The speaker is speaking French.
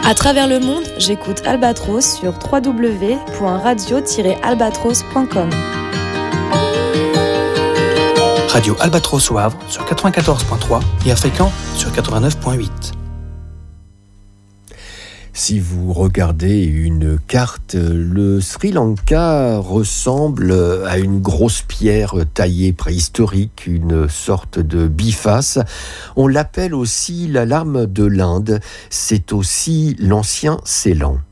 À travers le monde, j'écoute Albatros sur www.radio-albatros.com. Radio Albatros au Havre sur 94.3 et à Fécamp sur 89.8. Si vous regardez une carte, le Sri Lanka ressemble à une grosse pierre taillée préhistorique, une sorte de biface. On l'appelle aussi la lame de l'Inde. C'est aussi l'ancien Ceylan.